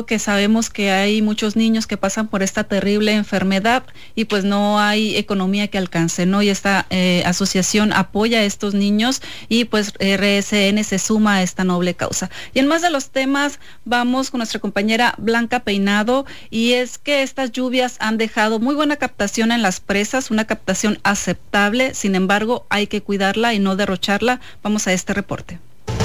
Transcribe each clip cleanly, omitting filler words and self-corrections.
que sabemos que hay muchos niños que pasan por esta terrible enfermedad y pues no hay economía que alcance, ¿no? Y esta asociación apoya a estos niños y pues RSN se suma a esta noble causa. Y en más de los temas, vamos con nuestra compañera Blanca Peinado, y es que estas lluvias han dejado muy buena captación en las presas, una captación aceptable, sin embargo, hay que cuidarla y no derrocharla. Vamos a este reporte.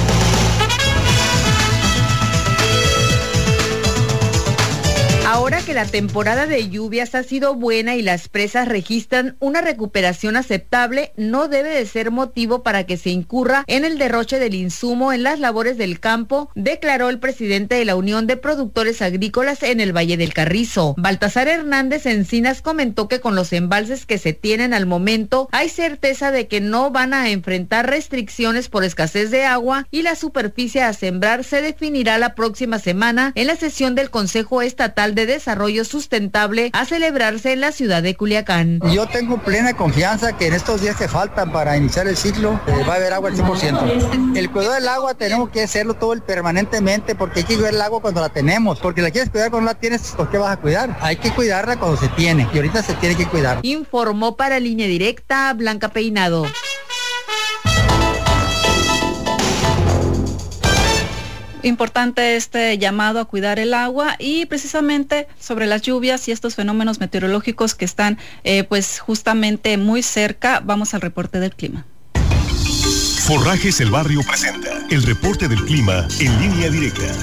Ahora que la temporada de lluvias ha sido buena y las presas registran una recuperación aceptable, no debe de ser motivo para que se incurra en el derroche del insumo en las labores del campo, declaró el presidente de la Unión de Productores Agrícolas en el Valle del Carrizo. Baltasar Hernández Encinas comentó que con los embalses que se tienen al momento, hay certeza de que no van a enfrentar restricciones por escasez de agua y la superficie a sembrar se definirá la próxima semana en la sesión del Consejo Estatal de Desarrollo Sustentable a celebrarse en la ciudad de Culiacán. Yo tengo plena confianza que en estos días que faltan para iniciar el ciclo va a haber agua al 100%. El cuidado del agua tenemos que hacerlo todo permanentemente, porque hay que cuidar el agua cuando la tenemos, porque la quieres cuidar cuando la tienes, ¿por qué vas a cuidar? Hay que cuidarla cuando se tiene y ahorita se tiene que cuidar. Informó para Línea Directa Blanca Peinado. Importante este llamado a cuidar el agua, y precisamente sobre las lluvias y estos fenómenos meteorológicos que están pues justamente muy cerca, vamos al reporte del clima. Forrajes El Barrio presenta el reporte del clima en Línea Directa.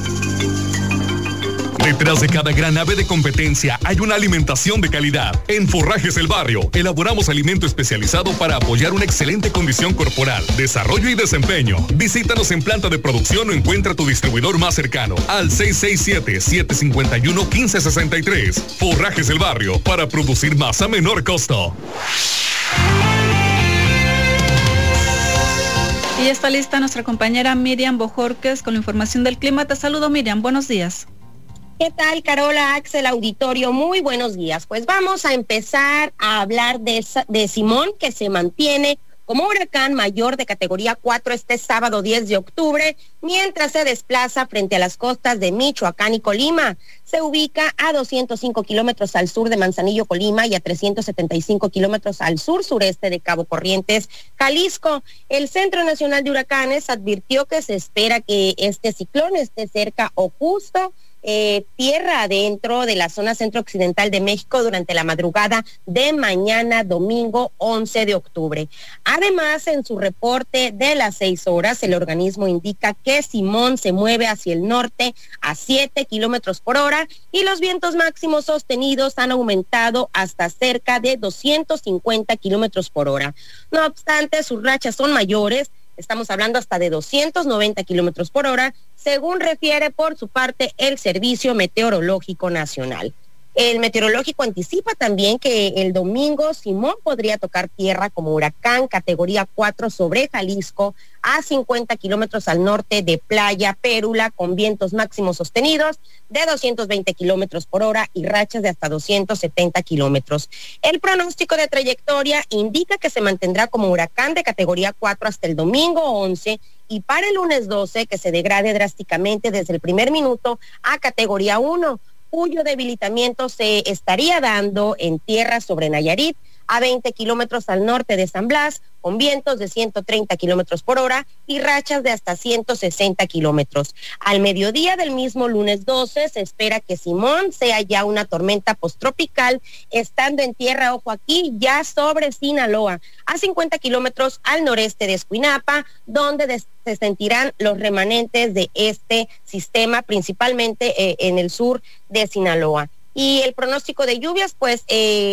Detrás de cada gran ave de competencia hay una alimentación de calidad. En Forrajes El Barrio elaboramos alimento especializado para apoyar una excelente condición corporal, desarrollo y desempeño. Visítanos en planta de producción o encuentra tu distribuidor más cercano al 667-751-1563. Forrajes El Barrio, para producir más a menor costo. Y está lista nuestra compañera Miriam Bojorquez con la información del clima. Te saludo, Miriam, buenos días. ¿Qué tal, Carola, Axel, auditorio? Muy buenos días. Pues vamos a empezar a hablar de Simón, que se mantiene como huracán mayor de categoría 4 este sábado 10 de octubre, mientras se desplaza frente a las costas de Michoacán y Colima. Se ubica a 205 kilómetros al sur de Manzanillo, Colima, y a 375 kilómetros al sur-sureste de Cabo Corrientes, Jalisco. El Centro Nacional de Huracanes advirtió que se espera que este ciclón esté cerca o justo tierra adentro de la zona centro-occidental de México durante la madrugada de mañana domingo 11 de octubre. Además, en su reporte de las 6 horas, el organismo indica que Simón se mueve hacia el norte a 7 kilómetros por hora y los vientos máximos sostenidos han aumentado hasta cerca de 250 kilómetros por hora. No obstante, sus rachas son mayores. Estamos hablando hasta de 290 kilómetros por hora, según refiere por su parte el Servicio Meteorológico Nacional. El meteorológico anticipa también que el domingo Simón podría tocar tierra como huracán categoría 4 sobre Jalisco a 50 kilómetros al norte de Playa Pérula, con vientos máximos sostenidos de 220 kilómetros por hora y rachas de hasta 270 kilómetros. El pronóstico de trayectoria indica que se mantendrá como huracán de categoría 4 hasta el domingo 11 y para el lunes 12 que se degrade drásticamente desde el primer minuto a categoría 1, cuyo debilitamiento se estaría dando en tierra sobre Nayarit, a 20 kilómetros al norte de San Blas, con vientos de 130 kilómetros por hora y rachas de hasta 160 kilómetros. Al mediodía del mismo lunes 12 se espera que Simón sea ya una tormenta posttropical, estando en tierra, ojo aquí, ya sobre Sinaloa, a 50 kilómetros al noreste de Escuinapa, donde se sentirán los remanentes de este sistema, principalmente en el sur de Sinaloa. Y el pronóstico de lluvias, pues,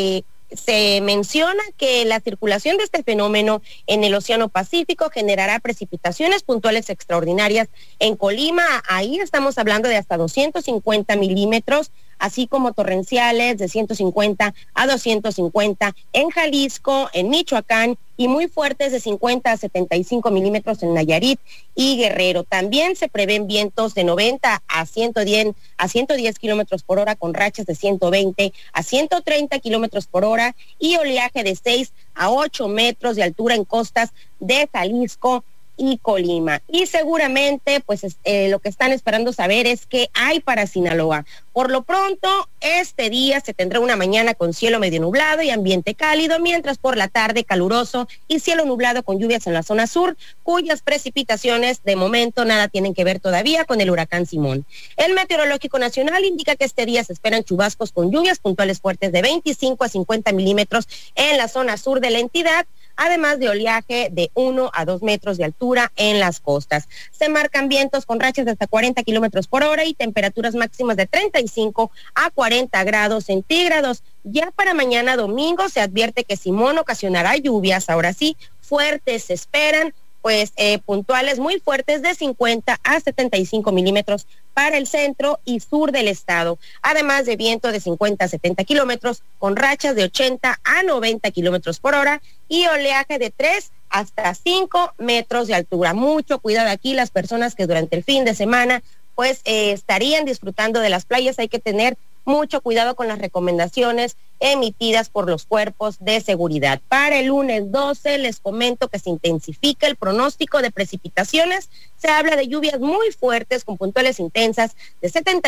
se menciona que la circulación de este fenómeno en el Océano Pacífico generará precipitaciones puntuales extraordinarias en Colima. Ahí estamos hablando de hasta 250 milímetros, así como torrenciales de 150 a 250 en Jalisco, en Michoacán, y muy fuertes de 50 a 75 milímetros en Nayarit y Guerrero. También se prevén vientos de 90 a 110 kilómetros por hora, con rachas de 120 a 130 kilómetros por hora y oleaje de 6 a 8 metros de altura en costas de Jalisco y Colima. Y seguramente, pues lo que están esperando saber es qué hay para Sinaloa. Por lo pronto, este día se tendrá una mañana con cielo medio nublado y ambiente cálido, mientras por la tarde caluroso y cielo nublado con lluvias en la zona sur, cuyas precipitaciones de momento nada tienen que ver todavía con el huracán Simón. El Meteorológico Nacional indica que este día se esperan chubascos con lluvias puntuales fuertes de 25 a 50 milímetros en la zona sur de la entidad, además de oleaje de 1 a 2 metros de altura en las costas. Se marcan vientos con rachas de hasta 40 kilómetros por hora y temperaturas máximas de 35 a 40 grados centígrados. Ya para mañana domingo se advierte que Simón ocasionará lluvias, ahora sí, fuertes se esperan, pues puntuales muy fuertes de 50 a 75 milímetros para el centro y sur del estado, además de viento de 50 a 70 kilómetros con rachas de 80 a 90 kilómetros por hora y oleaje de 3 hasta 5 metros de altura. Mucho cuidado aquí las personas que durante el fin de semana pues estarían disfrutando de las playas. Hay que tener mucho cuidado con las recomendaciones emitidas por los cuerpos de seguridad. Para el lunes 12 les comento que se intensifica el pronóstico de precipitaciones. Se habla de lluvias muy fuertes con puntuales intensas de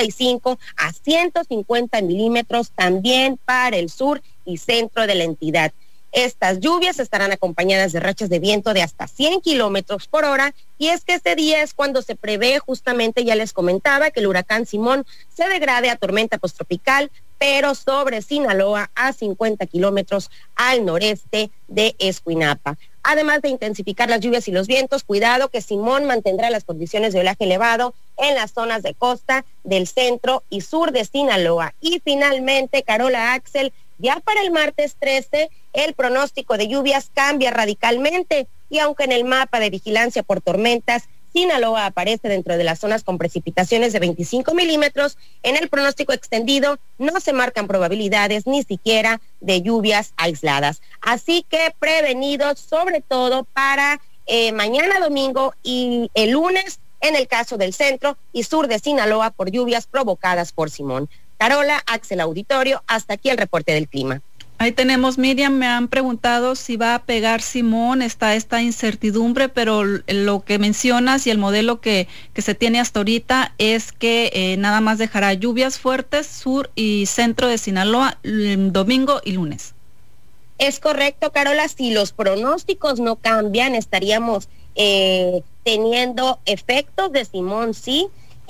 75 a 150 milímetros también para el sur y centro de la entidad. Estas lluvias estarán acompañadas de rachas de viento de hasta 100 kilómetros por hora, y es que este día es cuando se prevé, justamente ya les comentaba, que el huracán Simón se degrade a tormenta posttropical, pero sobre Sinaloa a 50 kilómetros al noreste de Escuinapa. Además de intensificar las lluvias y los vientos, cuidado que Simón mantendrá las condiciones de oleaje elevado en las zonas de costa del centro y sur de Sinaloa. Y finalmente, Carola, Axel, ya para el martes 13, el pronóstico de lluvias cambia radicalmente, y aunque en el mapa de vigilancia por tormentas Sinaloa aparece dentro de las zonas con precipitaciones de 25 milímetros, en el pronóstico extendido no se marcan probabilidades ni siquiera de lluvias aisladas. Así que prevenidos sobre todo para mañana domingo y el lunes en el caso del centro y sur de Sinaloa por lluvias provocadas por Simón. Carola, Axel Auditorio, hasta aquí el reporte del clima. Ahí tenemos, Miriam, me han preguntado si va a pegar Simón, está esta incertidumbre, pero lo que mencionas y el modelo que se tiene hasta ahorita es que nada más dejará lluvias fuertes sur y centro de Sinaloa domingo y lunes. Es correcto, Carola, si los pronósticos no cambian, estaríamos teniendo efectos de Simón, sí,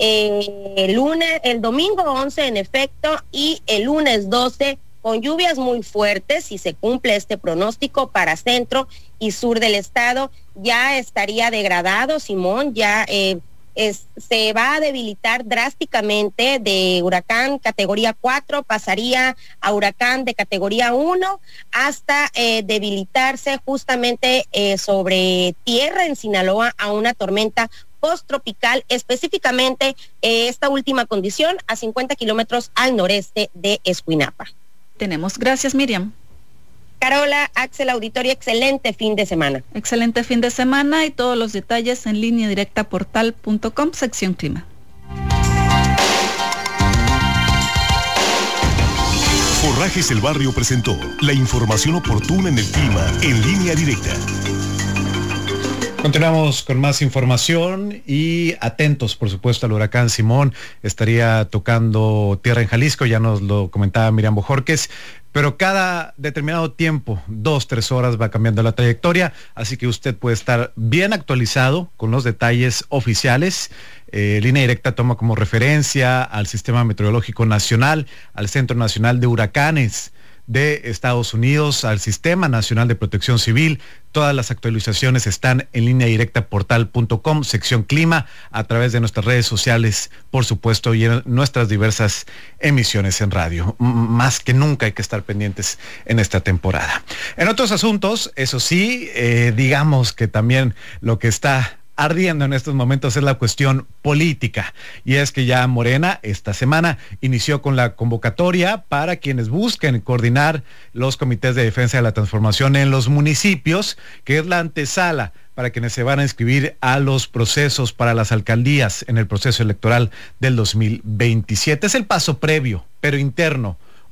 el domingo 11 en efecto, y el lunes 12 con lluvias muy fuertes. Si se cumple este pronóstico para centro y sur del estado, ya estaría degradado Simón, ya se va a debilitar drásticamente de huracán categoría 4, pasaría a huracán de categoría 1, hasta debilitarse justamente sobre tierra en Sinaloa a una tormenta posttropical, específicamente esta última condición a 50 kilómetros al noreste de Escuinapa. Tenemos. Gracias, Miriam. Carola, Axel Auditorio, excelente fin de semana. Excelente fin de semana, y todos los detalles en línea directa portal.com, sección clima. Forrajes El Barrio presentó la información oportuna en el clima en línea directa. Continuamos con más información y atentos, por supuesto, al huracán Simón. Estaría tocando tierra en Jalisco, ya nos lo comentaba Miriam Bojorquez, pero cada determinado tiempo, 2-3 horas, va cambiando la trayectoria, así que usted puede estar bien actualizado con los detalles oficiales. Línea Directa toma como referencia al Sistema Meteorológico Nacional, al Centro Nacional de Huracanes de Estados Unidos, al Sistema Nacional de Protección Civil. Todas las actualizaciones están en línea directa portal.com, sección clima, a través de nuestras redes sociales, por supuesto, y en nuestras diversas emisiones en radio. Más que nunca hay que estar pendientes en esta temporada. En otros asuntos, eso sí, digamos que también lo que está ardiendo en estos momentos es la cuestión política, y es que ya Morena esta semana inició con la convocatoria para quienes busquen coordinar los comités de defensa de la transformación en los municipios, que es la antesala para quienes se van a inscribir a los procesos para las alcaldías en el proceso electoral del 2027. Es el paso previo, pero interno,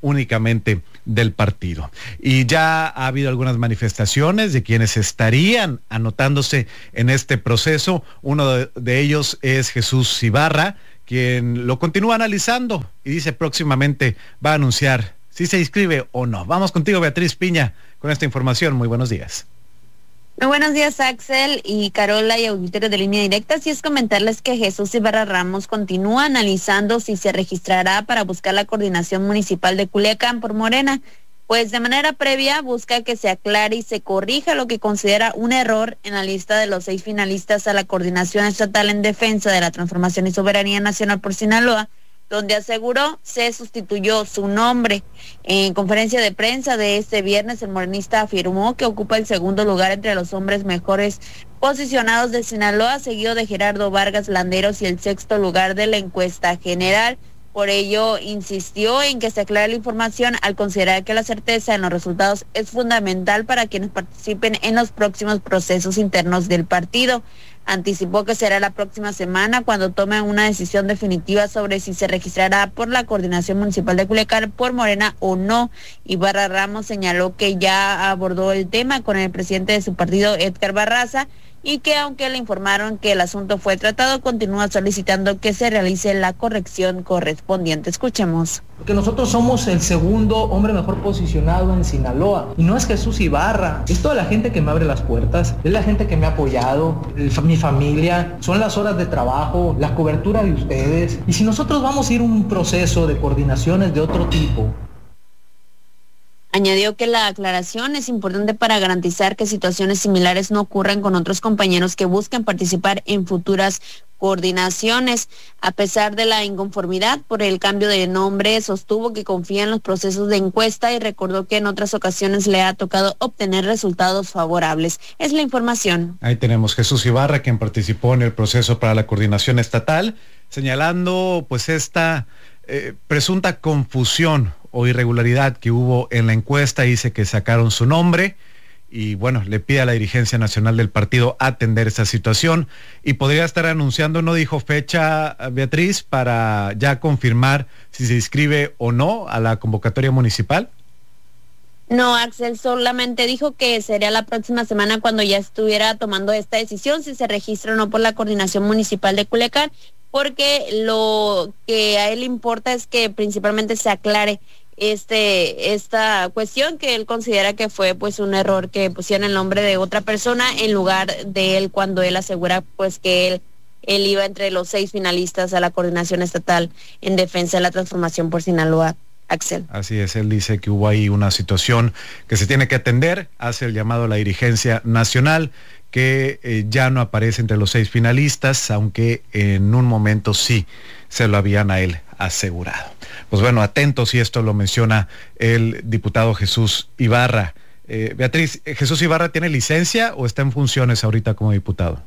únicamente del partido. Y ya ha habido algunas manifestaciones de quienes estarían anotándose en este proceso. Uno de ellos es Jesús Ibarra, quien lo continúa analizando y dice próximamente va a anunciar si se inscribe o no. Vamos contigo, Beatriz Piña, con esta información. Muy buenos días. Muy buenos días, Axel y Carola y auditorio de Línea Directa. Así es, comentarles que Jesús Ibarra Ramos continúa analizando si se registrará para buscar la coordinación municipal de Culiacán por Morena. Pues de manera previa busca que se aclare y se corrija lo que considera un error en la lista de los 6 finalistas a la coordinación estatal en defensa de la transformación y soberanía nacional por Sinaloa, donde aseguró se sustituyó su nombre. En conferencia de prensa de este viernes, el morenista afirmó que ocupa el segundo lugar entre los hombres mejores posicionados de Sinaloa, seguido de Gerardo Vargas Landeros, y el 6º lugar de la encuesta general. Por ello, insistió en que se aclare la información al considerar que la certeza en los resultados es fundamental para quienes participen en los próximos procesos internos del partido. Anticipó que será la próxima semana cuando tomen una decisión definitiva sobre si se registrará por la coordinación municipal de Culiacán por Morena o no. Ibarra Ramos señaló que ya abordó el tema con el presidente de su partido, Edgar Barraza, y que aunque le informaron que el asunto fue tratado, continúa solicitando que se realice la corrección correspondiente. Escuchemos. Porque nosotros somos el segundo hombre mejor posicionado en Sinaloa, y no es Jesús Ibarra, es toda la gente que me abre las puertas, es la gente que me ha apoyado, mi familia, son las horas de trabajo, la cobertura de ustedes, y si nosotros vamos a ir a un proceso de coordinaciones de otro tipo. Añadió que la aclaración es importante para garantizar que situaciones similares no ocurran con otros compañeros que busquen participar en futuras coordinaciones. A pesar de la inconformidad por el cambio de nombre, sostuvo que confía en los procesos de encuesta y recordó que en otras ocasiones le ha tocado obtener resultados favorables. Es la información. Ahí tenemos Jesús Ibarra, quien participó en el proceso para la coordinación estatal, señalando pues esta presunta confusión o irregularidad que hubo en la encuesta. Dice que sacaron su nombre y bueno, le pide a la dirigencia nacional del partido atender esta situación y podría estar anunciando, no dijo fecha, Beatriz, para ya confirmar si se inscribe o no a la convocatoria municipal. No, Axel, solamente dijo que sería la próxima semana cuando ya estuviera tomando esta decisión, si se registra o no por la coordinación municipal de Culiacán, porque lo que a él le importa es que principalmente se aclare esta cuestión, que él considera que fue pues un error que pusieron el nombre de otra persona en lugar de él, cuando él asegura pues que él iba entre los 6 finalistas a la coordinación estatal en defensa de la transformación por Sinaloa. Axel. Así es, él dice que hubo ahí una situación que se tiene que atender, hace el llamado a la dirigencia nacional que ya no aparece entre los 6 finalistas, aunque en un momento sí se lo habían a él asegurado. Pues bueno, atentos, si esto lo menciona el diputado Jesús Ibarra. Beatriz, ¿Jesús Ibarra tiene licencia o está en funciones ahorita como diputado?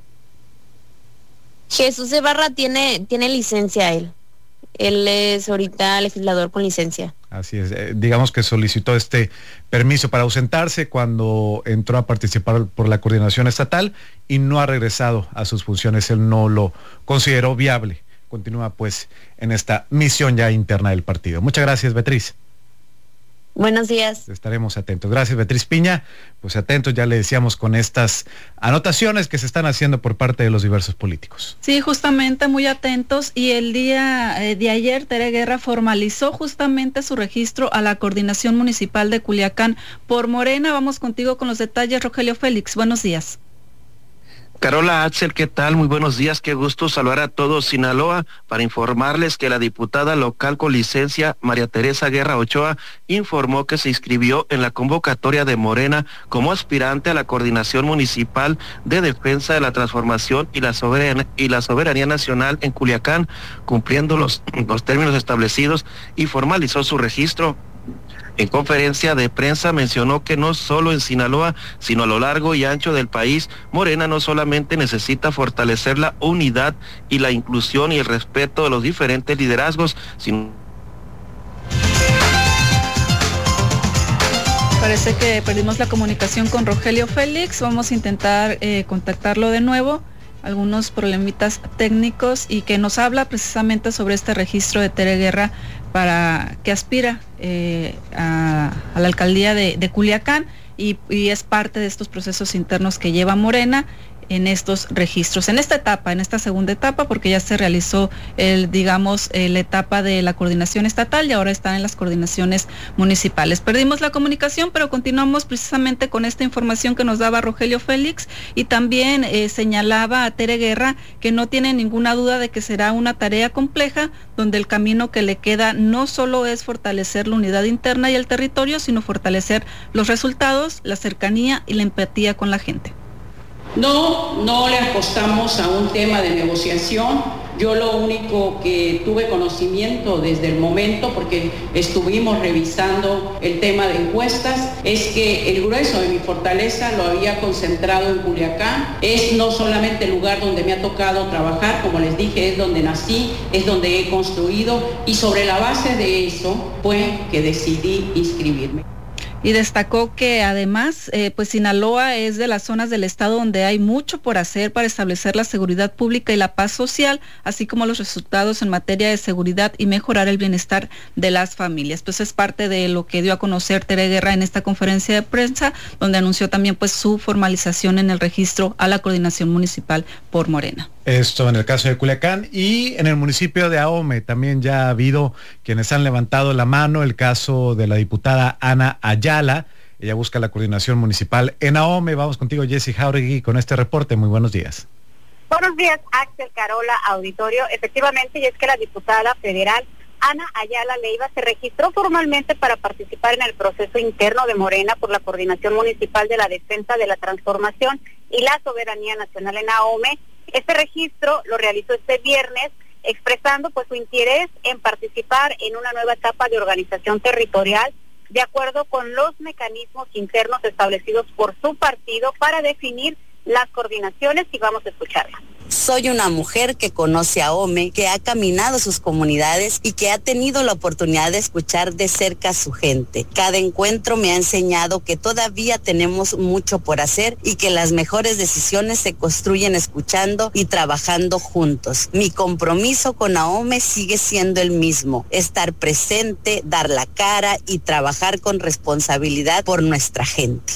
Jesús Ibarra tiene licencia él. Él es ahorita legislador con licencia. Así es, digamos que solicitó este permiso para ausentarse cuando entró a participar por la coordinación estatal y no ha regresado a sus funciones. Él no lo consideró viable. Continúa pues en esta misión ya interna del partido. Muchas gracias, Beatriz. Buenos días. Estaremos atentos. Gracias, Beatriz Piña. Pues atentos, ya le decíamos, con estas anotaciones que se están haciendo por parte de los diversos políticos. Sí, justamente muy atentos. Y el día de ayer, Tere Guerra formalizó justamente su registro a la coordinación municipal de Culiacán por Morena. Vamos contigo con los detalles, Rogelio Félix. Buenos días. Carola, Axel, ¿qué tal? Muy buenos días, qué gusto saludar a todos Sinaloa para informarles que la diputada local con licencia María Teresa Guerra Ochoa informó que se inscribió en la convocatoria de Morena como aspirante a la coordinación municipal de defensa de la transformación y la soberanía nacional en Culiacán, cumpliendo los términos establecidos, y formalizó su registro. En conferencia de prensa mencionó que no solo en Sinaloa, sino a lo largo y ancho del país, Morena no solamente necesita fortalecer la unidad y la inclusión y el respeto de los diferentes liderazgos, sino... Parece que perdimos la comunicación con Rogelio Félix. Vamos a intentar contactarlo de nuevo. algunos problemitas técnicos y que nos habla precisamente sobre este registro de Tere Guerra para que aspira a la alcaldía de Culiacán y es parte de estos procesos internos que lleva Morena en estos registros, en esta segunda etapa, porque ya se realizó la etapa de la coordinación estatal y ahora están en las coordinaciones municipales. Perdimos la comunicación, pero continuamos precisamente con esta información que nos daba Rogelio Félix y también señalaba a Tere Guerra que no tiene ninguna duda de que será una tarea compleja, donde el camino que le queda no solo es fortalecer la unidad interna y el territorio, sino fortalecer los resultados, la cercanía y la empatía con la gente. No le apostamos a un tema de negociación. Yo lo único que tuve conocimiento desde el momento, porque estuvimos revisando el tema de encuestas, es que el grueso de mi fortaleza lo había concentrado en Culiacán. Es no solamente el lugar donde me ha tocado trabajar, como les dije, es donde nací, es donde he construido, y sobre la base de eso fue que decidí inscribirme. Y destacó que además, pues Sinaloa es de las zonas del estado donde hay mucho por hacer para establecer la seguridad pública y la paz social, así como los resultados en materia de seguridad y mejorar el bienestar de las familias. Pues es parte de lo que dio a conocer Tere Guerra en esta conferencia de prensa, donde anunció también pues su formalización en el registro a la coordinación municipal por Morena. Esto en el caso de Culiacán, y en el municipio de Ahome también ya ha habido quienes han levantado la mano. El caso de la diputada Ana Ayala, ella busca la coordinación municipal en Ahome. Vamos contigo, Jessy Jauregui, con este reporte. Muy buenos días. Buenos días, Axel, Carola, auditorio. Efectivamente, y es que la diputada federal Ana Ayala Leiva se registró formalmente para participar en el proceso interno de Morena por la Coordinación Municipal de la Defensa de la Transformación y la Soberanía Nacional en Ahome. Este registro lo realizó este viernes, expresando pues su interés en participar en una nueva etapa de organización territorial de acuerdo con los mecanismos internos establecidos por su partido para definir las coordinaciones, y vamos a escucharla. Soy una mujer que conoce a Ahome, que ha caminado sus comunidades y que ha tenido la oportunidad de escuchar de cerca a su gente. Cada encuentro me ha enseñado que todavía tenemos mucho por hacer y que las mejores decisiones se construyen escuchando y trabajando juntos. Mi compromiso con Ahome sigue siendo el mismo: estar presente, dar la cara y trabajar con responsabilidad por nuestra gente.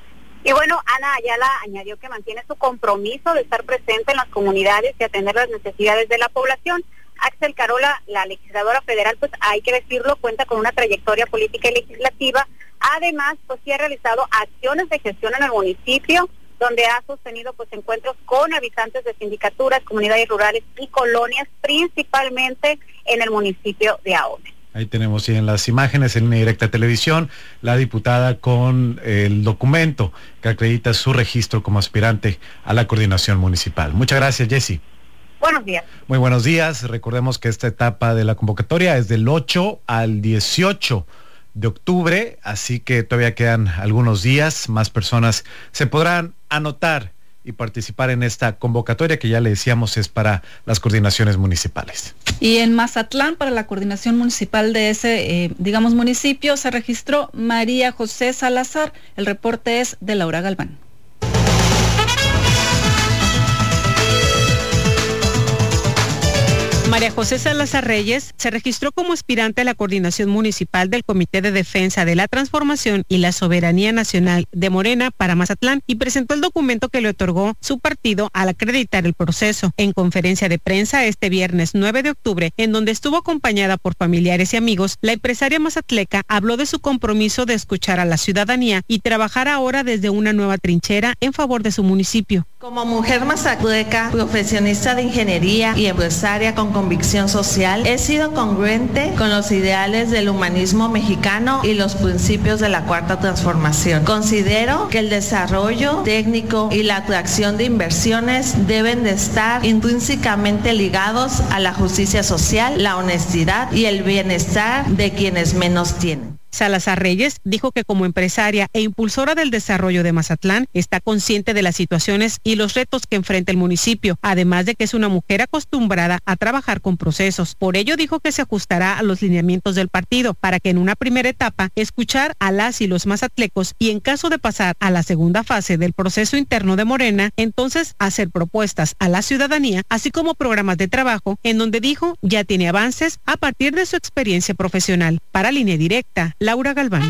Y bueno, Ana Ayala añadió que mantiene su compromiso de estar presente en las comunidades y atender las necesidades de la población. Axel, Carola, la legisladora federal, pues hay que decirlo, cuenta con una trayectoria política y legislativa. Además, pues sí ha realizado acciones de gestión en el municipio, donde ha sostenido pues encuentros con habitantes de sindicaturas, comunidades rurales y colonias, principalmente en el municipio de Ahome. Ahí tenemos en las imágenes en Directa Televisión la diputada con el documento que acredita su registro como aspirante a la coordinación municipal. Muchas gracias, Jessy. Buenos días. Muy buenos días. Recordemos que esta etapa de la convocatoria es del 8 al 18 de octubre, así que todavía quedan algunos días. Más personas se podrán anotar y participar en esta convocatoria que ya le decíamos es para las coordinaciones municipales. Y en Mazatlán, para la coordinación municipal de ese, municipio, se registró María José Salazar. El reporte es de Laura Galván. María José Salazar Reyes se registró como aspirante a la coordinación municipal del Comité de Defensa de la Transformación y la Soberanía Nacional de Morena para Mazatlán y presentó el documento que le otorgó su partido al acreditar el proceso. En conferencia de prensa este viernes 9 de octubre, en donde estuvo acompañada por familiares y amigos, la empresaria mazatleca habló de su compromiso de escuchar a la ciudadanía y trabajar ahora desde una nueva trinchera en favor de su municipio. Como mujer mazatleca, profesionista de ingeniería y empresaria con convicción social, he sido congruente con los ideales del humanismo mexicano y los principios de la Cuarta Transformación. Considero que el desarrollo técnico y la atracción de inversiones deben de estar intrínsecamente ligados a la justicia social, la honestidad y el bienestar de quienes menos tienen. Salazar Reyes dijo que como empresaria e impulsora del desarrollo de Mazatlán, está consciente de las situaciones y los retos que enfrenta el municipio, además de que es una mujer acostumbrada a trabajar con procesos. Por ello dijo que se ajustará a los lineamientos del partido para que en una primera etapa escuchar a las y los mazatlecos y en caso de pasar a la segunda fase del proceso interno de Morena, entonces hacer propuestas a la ciudadanía, así como programas de trabajo en donde dijo ya tiene avances a partir de su experiencia profesional. Para Línea Directa, Laura Galván.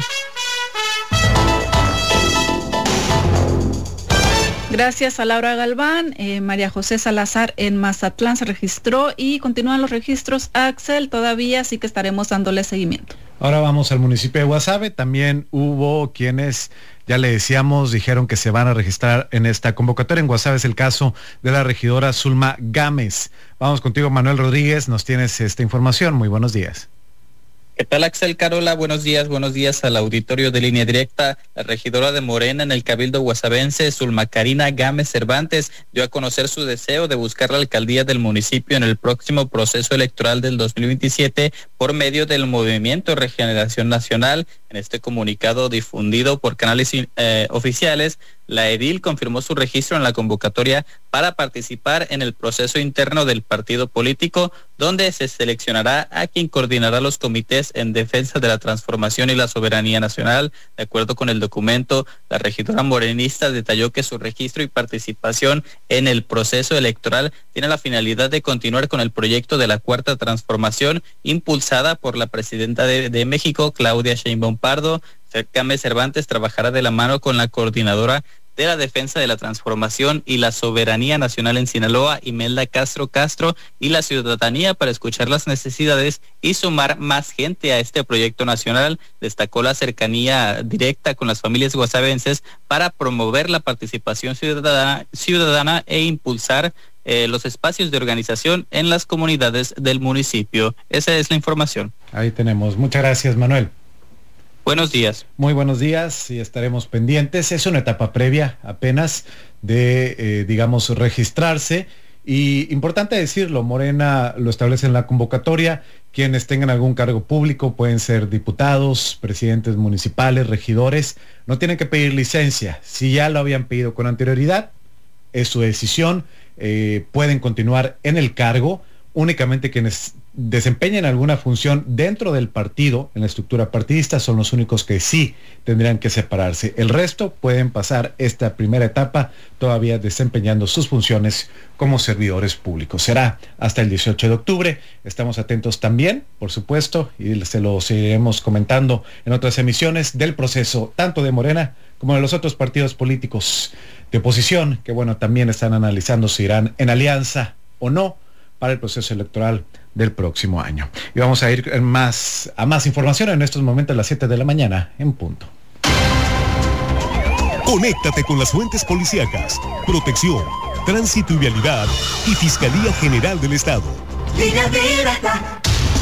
Gracias a Laura Galván. María José Salazar en Mazatlán se registró y continúan los registros, Axel, todavía, así que estaremos dándole seguimiento. Ahora vamos al municipio de Guasave. También hubo quienes, ya le decíamos, dijeron que se van a registrar en esta convocatoria. En Guasave es el caso de la regidora Zulma Gámez. Vamos contigo, Manuel Rodríguez, nos tienes esta información. Muy buenos días. ¿Qué tal, Axel, Carola? Buenos días al auditorio de Línea Directa. La regidora de Morena en el Cabildo guasavense, Zulma Karina Gámez Cervantes, dio a conocer su deseo de buscar la alcaldía del municipio en el próximo proceso electoral del 2027 por medio del Movimiento Regeneración Nacional. En este comunicado difundido por canales oficiales, la edil confirmó su registro en la convocatoria para participar en el proceso interno del partido político, donde se seleccionará a quien coordinará los comités en defensa de la transformación y la soberanía nacional. De acuerdo con el documento, la regidora morenista detalló que su registro y participación en el proceso electoral tiene la finalidad de continuar con el proyecto de la Cuarta Transformación impulsada por la presidenta de México, Claudia Sheinbaum Pardo. Gámez Cervantes trabajará de la mano con la coordinadora de la defensa de la transformación y la soberanía nacional en Sinaloa, Imelda Castro, y la ciudadanía para escuchar las necesidades y sumar más gente a este proyecto nacional. Destacó la cercanía directa con las familias guasavenses para promover la participación ciudadana e impulsar los espacios de organización en las comunidades del municipio. Esa es la información. Ahí tenemos. Muchas gracias, Manuel. Buenos días. Muy buenos días y estaremos pendientes. Es una etapa previa apenas de, registrarse. Y importante decirlo, Morena lo establece en la convocatoria. Quienes tengan algún cargo público pueden ser diputados, presidentes municipales, regidores. No tienen que pedir licencia. Si ya lo habían pedido con anterioridad, es su decisión. Pueden continuar en el cargo. Únicamente quienes desempeñen alguna función dentro del partido, en la estructura partidista, son los únicos que sí tendrían que separarse. El resto pueden pasar esta primera etapa todavía desempeñando sus funciones como servidores públicos. Será hasta el 18 de octubre. Estamos atentos también, por supuesto, y se lo seguiremos comentando en otras emisiones del proceso, tanto de Morena como de los otros partidos políticos de oposición, que también están analizando si irán en alianza o no para el proceso electoral del próximo año. Y vamos a ir a más información en estos momentos a las 7 de la mañana en punto. Conéctate con las fuentes policíacas, protección, tránsito y vialidad y Fiscalía General del Estado. Línea Directa.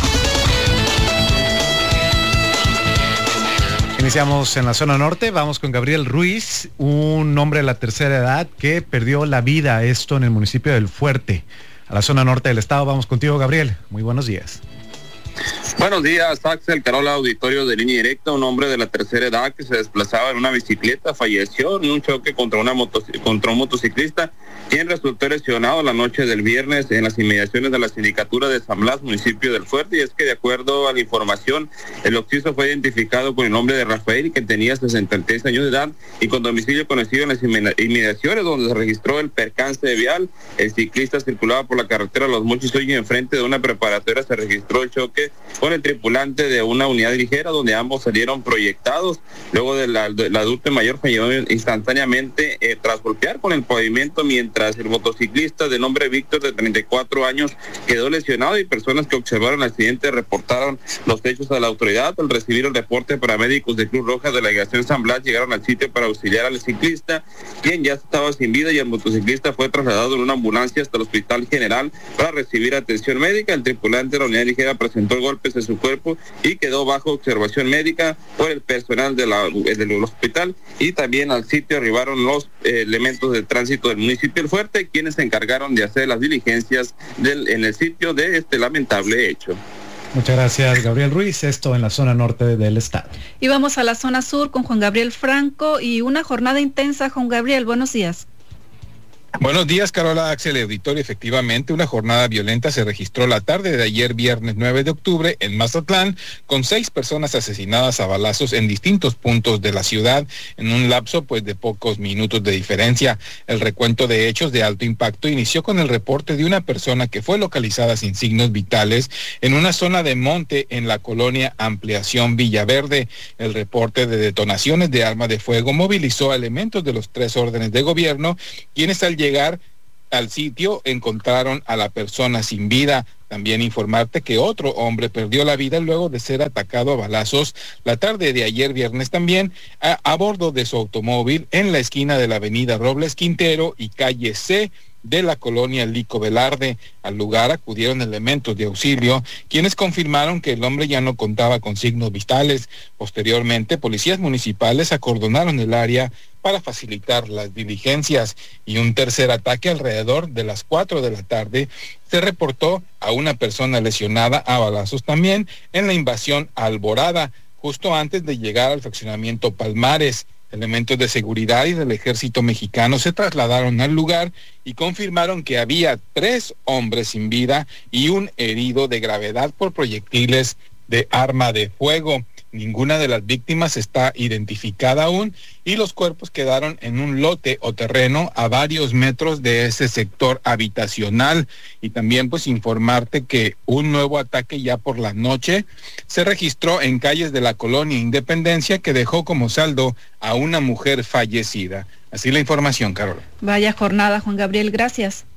Iniciamos en la zona norte, vamos con Gabriel Ruiz, un hombre de la tercera edad que perdió la vida, esto en el municipio del Fuerte. A la zona norte del estado. Vamos contigo, Gabriel. Muy buenos días. Buenos días, Axel, Carola, auditorio de Línea Directa. Un hombre de la tercera edad que se desplazaba en una bicicleta falleció en un choque contra un motociclista, quien resultó lesionado la noche del viernes en las inmediaciones de la sindicatura de San Blas, municipio del Fuerte. Y es que, de acuerdo a la información, el occiso fue identificado con el nombre de Rafael, que tenía 63 años de edad y con domicilio conocido en las inmediaciones donde se registró el percance vial. El ciclista circulaba por la carretera Los Mochis y enfrente de una preparatoria se registró el choque con el tripulante de una unidad ligera, donde ambos salieron proyectados. Luego del adulto mayor falleció instantáneamente tras golpear con el pavimento, mientras el motociclista de nombre Víctor, de 34 años, quedó lesionado, y personas que observaron el accidente reportaron los hechos a la autoridad. Al recibir el reporte, paramédicos de Cruz Roja Delegación San Blas llegaron al sitio para auxiliar al ciclista, quien ya estaba sin vida, y el motociclista fue trasladado en una ambulancia hasta el Hospital General para recibir atención médica. El tripulante de la unidad ligera presentó golpes en su cuerpo y quedó bajo observación médica por el personal del hospital, y también al sitio arribaron los elementos de tránsito del municipio del Fuerte, quienes se encargaron de hacer las diligencias en el sitio de este lamentable hecho. Muchas gracias, Gabriel Ruiz. Esto en la zona norte del estado. Y vamos a la zona sur con Juan Gabriel Franco y una jornada intensa. Juan Gabriel, buenos días. Buenos días, Carola, Axel, auditorio. Efectivamente, una jornada violenta se registró la tarde de ayer, viernes 9 de octubre, en Mazatlán, con 6 personas asesinadas a balazos en distintos puntos de la ciudad, en un lapso de pocos minutos de diferencia. El recuento de hechos de alto impacto inició con el reporte de una persona que fue localizada sin signos vitales en una zona de monte en la colonia Ampliación Villaverde. El reporte de detonaciones de arma de fuego movilizó a elementos de los 3 órdenes de gobierno, quienes al llegar al sitio encontraron a la persona sin vida. También informarte que otro hombre perdió la vida luego de ser atacado a balazos la tarde de ayer viernes también a bordo de su automóvil en la esquina de la avenida Robles Quintero y calle C de la colonia Lico Velarde. Al lugar acudieron elementos de auxilio, quienes confirmaron que el hombre ya no contaba con signos vitales. Posteriormente, policías municipales acordonaron el área para facilitar las diligencias, y un tercer ataque alrededor de las 4 de la tarde se reportó a una persona lesionada a balazos también en la invasión Alborada, justo antes de llegar al fraccionamiento Palmares. Elementos de seguridad y del ejército mexicano se trasladaron al lugar y confirmaron que había 3 hombres sin vida y un herido de gravedad por proyectiles de arma de fuego. Ninguna de las víctimas está identificada aún y los cuerpos quedaron en un lote o terreno a varios metros de ese sector habitacional. Y también informarte que un nuevo ataque ya por la noche se registró en calles de la colonia Independencia, que dejó como saldo a una mujer fallecida. Así la información, Carol. Vaya jornada, Juan Gabriel, gracias.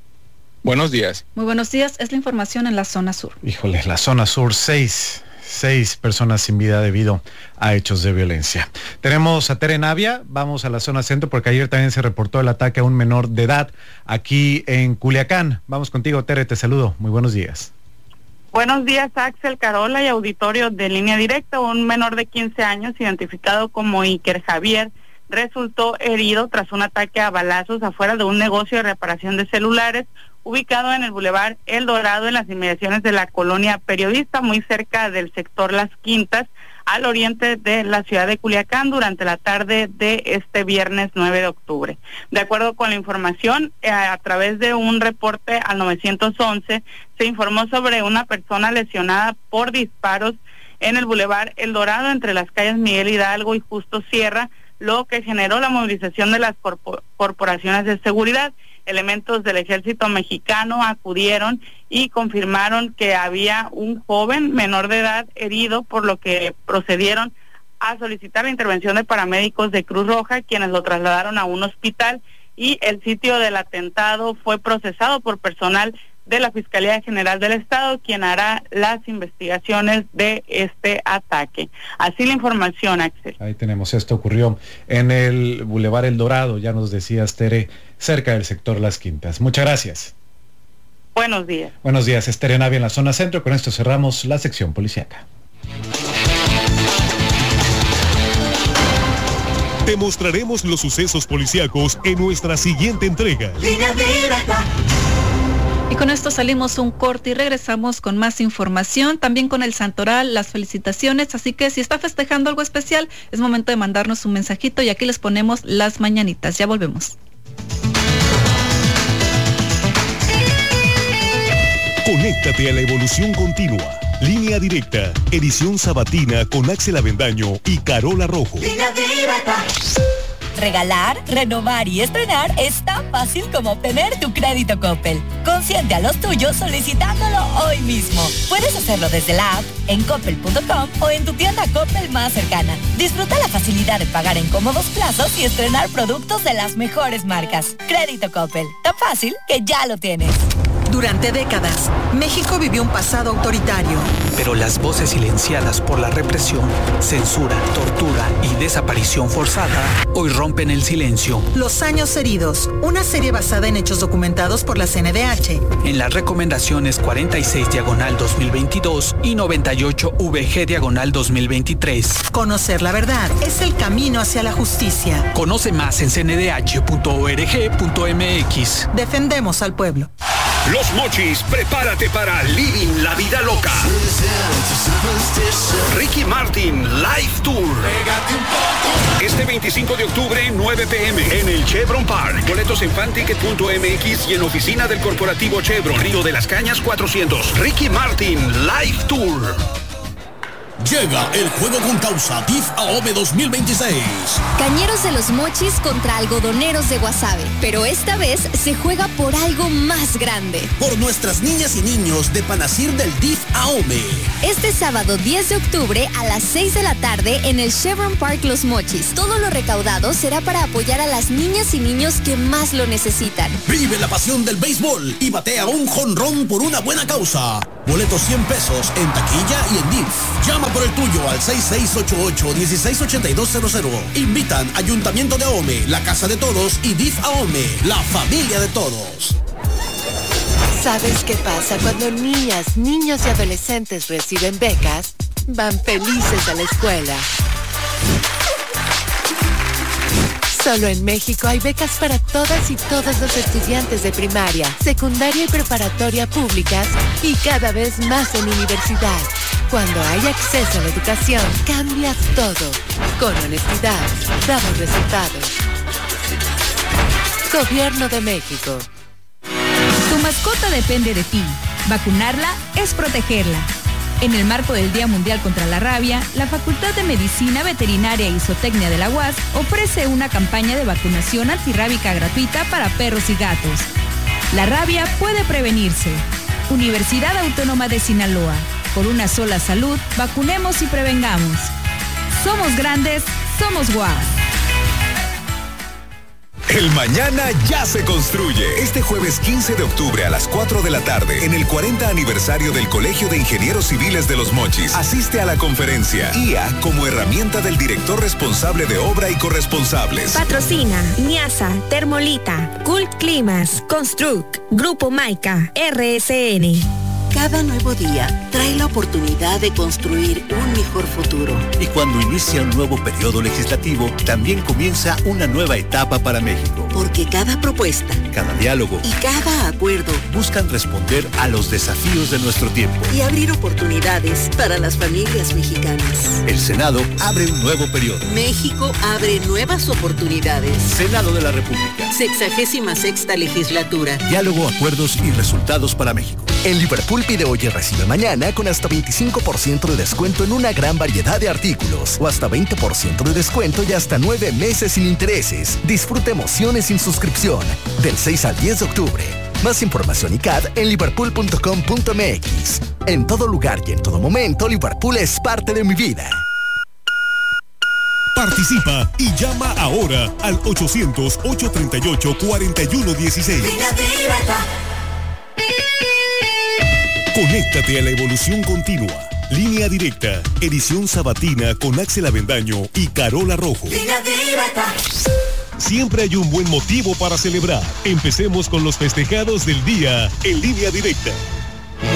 Buenos días. Muy buenos días, es la información en la zona sur. Híjole, la zona sur, 6 personas sin vida debido a hechos de violencia. Tenemos a Tere Navia, vamos a la zona centro porque ayer también se reportó el ataque a un menor de edad aquí en Culiacán. Vamos contigo, Tere, te saludo. Muy buenos días. Buenos días, Axel, Carola y auditorio de Línea Directa. Un menor de 15 años, identificado como Iker Javier, resultó herido tras un ataque a balazos afuera de un negocio de reparación de celulares ubicado en el Boulevard El Dorado, en las inmediaciones de la colonia Periodista, muy cerca del sector Las Quintas, al oriente de la ciudad de Culiacán, durante la tarde de este viernes 9 de octubre. De acuerdo con la información, a través de un reporte al 911, se informó sobre una persona lesionada por disparos en el Boulevard El Dorado, entre las calles Miguel Hidalgo y Justo Sierra, lo que generó la movilización de las corporaciones de seguridad. Elementos del ejército mexicano acudieron y confirmaron que había un joven menor de edad herido, por lo que procedieron a solicitar la intervención de paramédicos de Cruz Roja, quienes lo trasladaron a un hospital, y el sitio del atentado fue procesado por personal de la Fiscalía General del Estado, quien hará las investigaciones de este ataque. Así la información, Axel. Ahí tenemos, esto ocurrió en el Boulevard El Dorado, ya nos decías, Tere, cerca del sector Las Quintas. Muchas gracias. Buenos días. Buenos días, es Tere Navia en la zona centro. Con esto cerramos la sección policíaca. Te mostraremos los sucesos policíacos en nuestra siguiente entrega. Línea Directa. Y con esto salimos un corte y regresamos con más información, también con el Santoral, las felicitaciones, así que si está festejando algo especial, es momento de mandarnos un mensajito y aquí les ponemos las mañanitas. Ya volvemos. Conéctate a la evolución continua. Línea Directa, edición sabatina con Axel Avendaño y Carola Rojo. Línea Directa. Regalar, renovar y estrenar es tan fácil como obtener tu crédito Coppel. Consiente a los tuyos solicitándolo hoy mismo. Puedes hacerlo desde la app, en coppel.com o en tu tienda Coppel más cercana. Disfruta la facilidad de pagar en cómodos plazos y estrenar productos de las mejores marcas. Crédito Coppel, tan fácil que ya lo tienes. Durante décadas, México vivió un pasado autoritario. Pero las voces silenciadas por la represión, censura, tortura y desaparición forzada hoy rompen el silencio. Los años heridos, una serie basada en hechos documentados por la CNDH. En las recomendaciones 46/2022 y 98/VG/2023. Conocer la verdad es el camino hacia la justicia. Conoce más en cndh.org.mx. Defendemos al pueblo. Los Mochis, prepárate para Living la Vida Loca. Ricky Martin Live Tour. Este 25 de octubre, 9 p.m. en el Chevron Park. Boletos en fanticket.mx y en oficina del corporativo Chevron, Río de las Cañas 400. Ricky Martin Live Tour. Llega el juego con causa DIF AOME 2026. Cañeros de los Mochis contra algodoneros de Guasave. Pero esta vez se juega por algo más grande. Por nuestras niñas y niños de Panacir del DIF AOME. Este sábado 10 de octubre a las 6 de la tarde en el Chevron Park Los Mochis. Todo lo recaudado será para apoyar a las niñas y niños que más lo necesitan. Vive la pasión del béisbol y batea un jonrón por una buena causa. Boletos 100 pesos en taquilla y en DIF. Llama por el tuyo al 6688-168200. Invitan Ayuntamiento de Ahome, la Casa de Todos y DIF Ahome, la familia de todos. ¿Sabes qué pasa cuando niñas, niños y adolescentes reciben becas? Van felices a la escuela. Solo en México hay becas para todas y todos los estudiantes de primaria, secundaria y preparatoria públicas y cada vez más en universidad. Cuando hay acceso a la educación, cambia todo. Con honestidad, damos resultados. Gobierno de México. Tu mascota depende de ti. Vacunarla es protegerla. En el marco del Día Mundial contra la Rabia, la Facultad de Medicina Veterinaria y Zootecnia de la UAS ofrece una campaña de vacunación antirrábica gratuita para perros y gatos. La rabia puede prevenirse. Universidad Autónoma de Sinaloa. Por una sola salud, vacunemos y prevengamos. Somos grandes, somos UAS. El mañana ya se construye. Este jueves 15 de octubre a las 4 de la tarde, en el 40 aniversario del Colegio de Ingenieros Civiles de Los Mochis, asiste a la conferencia IA como herramienta del director responsable de obra y corresponsables. Patrocina Niasa, Termolita, Cult Climas, Construct, Grupo Maica, RSN. Cada nuevo día trae la oportunidad de construir un mejor futuro. Y cuando inicia un nuevo periodo legislativo, también comienza una nueva etapa para México. Porque cada propuesta, cada diálogo y cada acuerdo buscan responder a los desafíos de nuestro tiempo y abrir oportunidades para las familias mexicanas. El Senado abre un nuevo periodo. México abre nuevas oportunidades. Senado de la República. 66ª legislatura. Diálogo, acuerdos y resultados para México. En Liverpool pide hoy y recibe mañana con hasta 25% de descuento en una gran variedad de artículos o hasta 20% de descuento y hasta 9 meses sin intereses. Disfruta emociones sin suscripción del 6 al 10 de octubre. Más información y CAD en liverpool.com.mx. En todo lugar y en todo momento, Liverpool es parte de mi vida. Participa y llama ahora al 800-838-4116. Conéctate a la evolución continua. Línea Directa, edición sabatina con Axel Avendaño y Carola Rojo. Línea Directa. Siempre hay un buen motivo para celebrar. Empecemos con los festejados del día en Línea Directa.